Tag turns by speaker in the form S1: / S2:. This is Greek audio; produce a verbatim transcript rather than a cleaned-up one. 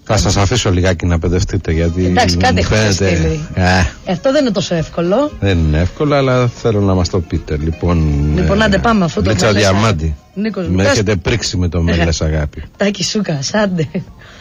S1: Θα σας αφήσω λιγάκι να παιδευτείτε, γιατί
S2: εντάξει, κάτι έχετε στείλει.
S1: Ε.
S2: Αυτό δεν είναι τόσο εύκολο.
S1: Δεν είναι εύκολο, αλλά θέλω να μας το πείτε. Λοιπόν,
S2: λοιπόν, άντε πάμε αφού το
S1: Λίτσα Διαμάντη.
S2: Νίκος,
S1: με έχετε πρίξει με το μέλες αγάπη.
S2: Τάκη Σούκας, άντε.